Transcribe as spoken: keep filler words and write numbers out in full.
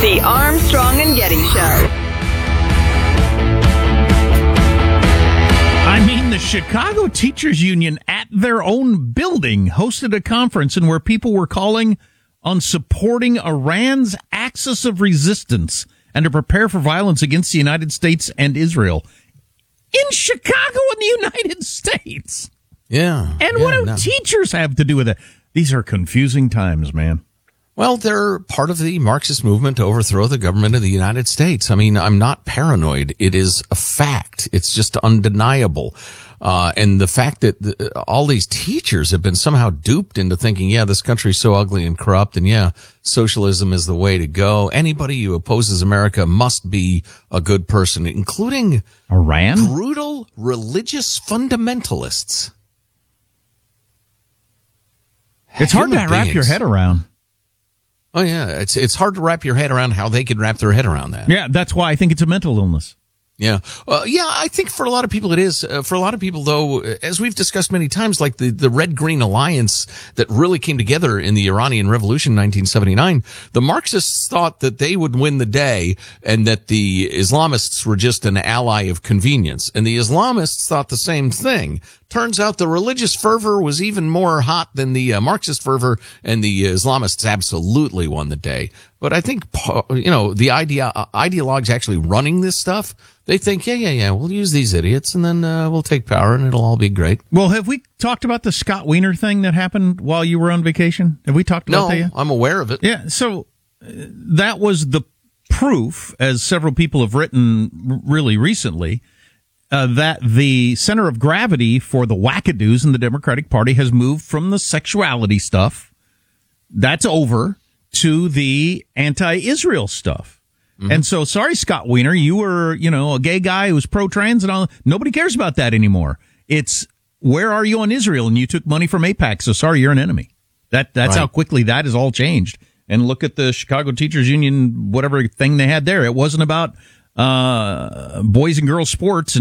The Armstrong and Getty Show. I mean, the Chicago Teachers Union at their own building hosted a conference in where people were calling on supporting Iran's axis of resistance and to prepare for violence against the United States and Israel. In Chicago, in the United States. Yeah. And yeah, what do no. teachers have to do with it? These are confusing times, man. Well, they're part of the Marxist movement to overthrow the government of the United States. I mean, I'm not paranoid. It is a fact. It's just undeniable. Uh, and the fact that the, all these teachers have been somehow duped into thinking, yeah, this country's so ugly and corrupt, and yeah, socialism is the way to go. Anybody who opposes America must be a good person, including Iran? brutal religious fundamentalists. It's hard to Human wrap beings. your head around. Oh, yeah. It's it's hard to wrap your head around how they could wrap their head around that. Yeah, that's why I think it's a mental illness. Yeah. Uh, yeah, I think for a lot of people it is. Uh, for a lot of people, though, as we've discussed many times, like the, the Red-Green Alliance that really came together in the Iranian Revolution in nineteen seventy-nine, the Marxists thought that they would win the day and that the Islamists were just an ally of convenience. And the Islamists thought the same thing. Turns out the religious fervor was even more hot than the uh, Marxist fervor, and the Islamists absolutely won the day. But I think, you know, the idea, uh, ideologues actually running this stuff, they think, yeah, yeah, yeah, we'll use these idiots, and then uh, we'll take power, and it'll all be great. Well, have we talked about the Scott Wiener thing that happened while you were on vacation? Have we talked about No, that yet? I'm aware of it. Yeah, so uh, that was the proof, as several people have written r- really recently, uh, that the center of gravity for the wackadoos in the Democratic Party has moved from the sexuality stuff, that's over, to the anti-Israel stuff. Mm-hmm. And so, sorry, Scott Wiener, you were, you know, a gay guy who was pro-trans and all. Nobody cares about that anymore. It's, where are you on Israel? And you took money from AIPAC, so sorry, you're an enemy. That That's right. how quickly that has all changed. And look at the Chicago Teachers Union, whatever thing they had there. It wasn't about uh boys and girls sports and